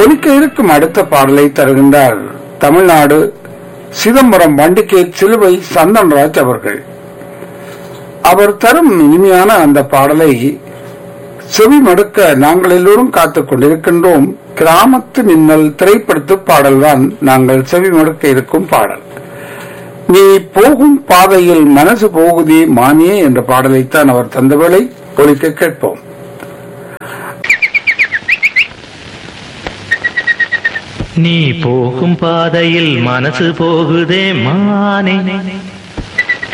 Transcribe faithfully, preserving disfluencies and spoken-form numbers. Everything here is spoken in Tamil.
ஒலிக்க இருக்கும் அடுத்த பாடலை தருகின்றார் தமிழ்நாடு சிதம்பரம் வண்டிகேட் சிலுவை சந்தன்ராஜ் அவர்கள். அவர் தரும் இனிமையான அந்த பாடலை செவி மடுக்க நாங்கள் எல்லோரும் காத்துக் கொண்டிருக்கின்றோம். கிராமத்து மின்னல் திரைப்படத்து பாடல்தான் நாங்கள் செவி மடுக்க இருக்கும் பாடல். நீ போகும் பாதையில் மனசு போகுதே மானியே என்ற பாடலைத்தான் அவர் தந்தவளை ஒலிக்க கேட்போம். நீ போகும் பாதையில் மனசு போகுதே மானே